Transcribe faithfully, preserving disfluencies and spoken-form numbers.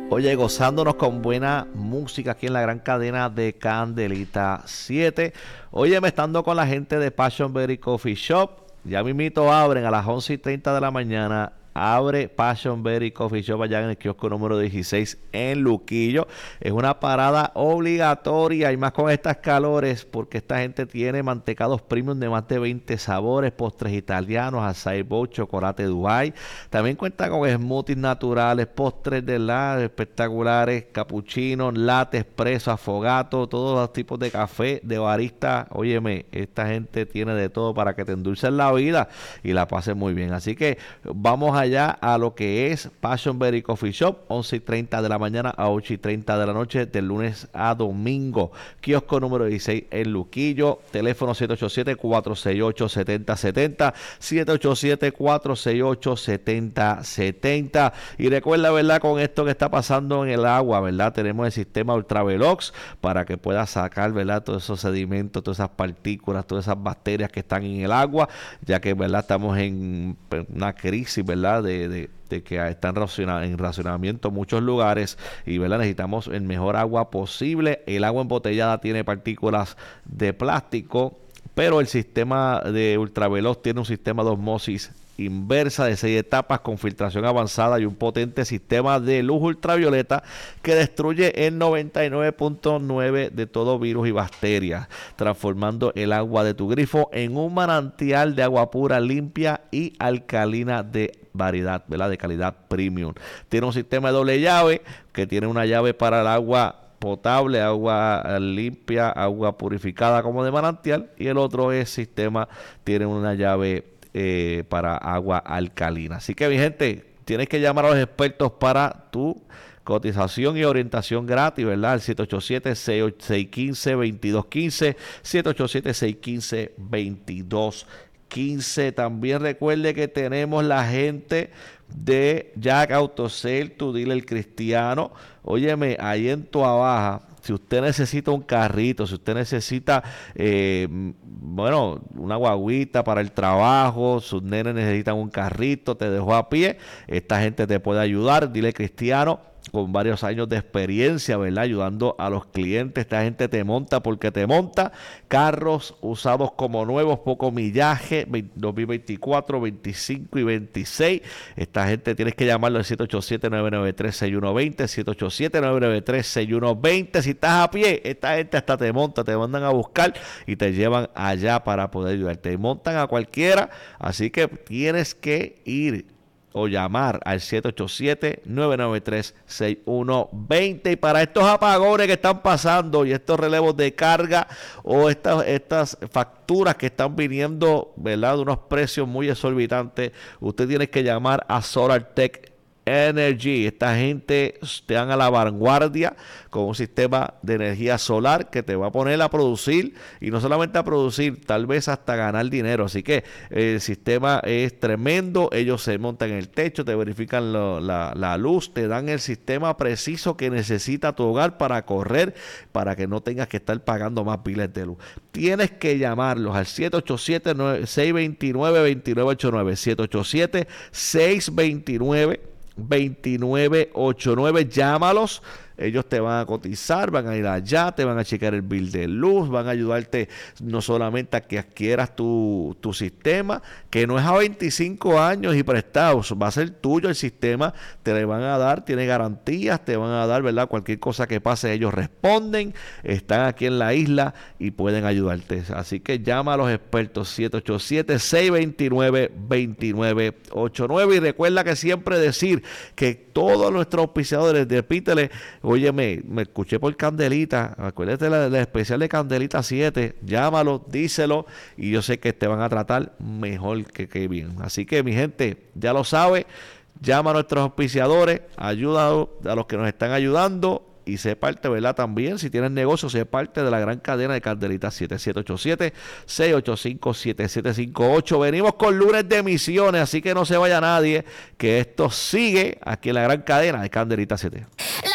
Oye, gozándonos con buena música aquí en la gran cadena de Candelita siete. Oye, me estando con la gente de Passion Berry Coffee Shop. Ya mismito abren a las once y treinta de la mañana. Abre Passion Berry Coffee Shop allá en el kiosco número dieciséis en Luquillo. Es una parada obligatoria y más con estas calores porque esta gente tiene mantecados premium de más de veinte sabores, postres italianos, açaí bowl, chocolate Dubai. También cuenta con smoothies naturales, postres de helado espectaculares, capuchinos, latte, espresso, afogato, todos los tipos de café, de barista. Óyeme, esta gente tiene de todo para que te endulcen la vida y la pases muy bien. Así que vamos a allá a lo que es Passion Berry Coffee Shop, once y treinta de la mañana a ocho y treinta de la noche, de lunes a domingo. Kiosco número dieciséis en Luquillo. Teléfono siete ocho siete, cuatro seis ocho, siete cero siete cero, siete ocho siete, cuatro seis ocho, siete cero siete cero. Y recuerda, ¿verdad? Con esto que está pasando en el agua, ¿verdad? Tenemos el sistema Ultravelox para que puedas sacar, ¿verdad? Todos esos sedimentos, todas esas partículas, todas esas bacterias que están en el agua, ya que, ¿verdad? Estamos en una crisis, ¿verdad? De, de, de que están en racionamiento muchos lugares y, ¿verdad? Necesitamos el mejor agua posible. El agua embotellada tiene partículas de plástico, pero el sistema de Ultravelox tiene un sistema de osmosis inversa de seis etapas con filtración avanzada y un potente sistema de luz ultravioleta que destruye el noventa y nueve punto nueve de todo virus y bacterias, transformando el agua de tu grifo en un manantial de agua pura, limpia y alcalina de variedad, ¿verdad? De calidad premium. Tiene un sistema de doble llave que tiene una llave para el agua potable, agua limpia, agua purificada como de manantial, y el otro es sistema, tiene una llave Eh, para agua alcalina. Así que, mi gente, tienes que llamar a los expertos para tu cotización y orientación gratis, ¿verdad? Al siete ocho siete, seis uno cinco, dos dos uno cinco, siete ocho siete, seis uno cinco, dos dos uno cinco. También recuerde que tenemos la gente de Jack Autosale, tu dealer cristiano. Óyeme, ahí en Tua Baja, si usted necesita un carrito, si usted necesita, eh, bueno, una guaguita para el trabajo, sus nenes necesitan un carrito, te dejó a pie, esta gente te puede ayudar. Dile Cristiano, con varios años de experiencia, ¿verdad? Ayudando a los clientes. Esta gente te monta porque te monta carros usados como nuevos, poco millaje, dos mil veinticuatro, veinticinco y veintiséis. Esta gente tienes que llamarlo al siete ocho siete, nueve nueve tres, seis uno dos cero, siete ocho siete, nueve nueve tres, seis uno dos cero. Si estás a pie, esta gente hasta te monta, te mandan a buscar y te llevan allá para poder ayudarte. Te montan a cualquiera, así que tienes que ir o llamar al siete ocho siete, nueve nueve tres, seis uno dos cero. Y para estos apagones que están pasando y estos relevos de carga o estas, estas facturas que están viniendo, ¿verdad?, de unos precios muy exorbitantes, usted tiene que llamar a SolarTech Energy. Esta gente te dan a la vanguardia con un sistema de energía solar que te va a poner a producir, y no solamente a producir, tal vez hasta ganar dinero. Así que el sistema es tremendo. Ellos se montan en el techo, te verifican lo, la, la luz, te dan el sistema preciso que necesita tu hogar para correr, para que no tengas que estar pagando más biles de luz. Tienes que llamarlos al siete ocho siete, seis dos nueve, dos nueve ocho nueve, siete ocho siete, seis dos nueve, dos nueve ocho nueve. Llámalos, ellos te van a cotizar, van a ir allá, te van a checar el bill de luz, van a ayudarte no solamente a que adquieras tu, tu sistema, que no es a veinticinco años y prestados, va a ser tuyo el sistema, te le van a dar, tiene garantías, te van a dar, ¿verdad? Cualquier cosa que pase, ellos responden, están aquí en la isla y pueden ayudarte. Así que llama a los expertos, siete ocho siete, seis dos nueve, dos nueve ocho nueve. Y recuerda que siempre decir que todos nuestros auspiciadores, repítele, oye, me, me escuché por Candelita, acuérdate la, la especial de Candelita siete, llámalo, díselo, y yo sé que te van a tratar mejor que, que bien. Así que, mi gente, ya lo sabe, llama a nuestros auspiciadores, ayuda a los que nos están ayudando, y sé parte, ¿verdad? También, si tienes negocio, sé parte de la gran cadena de Candelita siete, siete ocho siete, seis ocho cinco, siete siete cinco ocho. Venimos con lunes de emisiones, así que no se vaya nadie, que esto sigue aquí en la gran cadena de Candelita siete.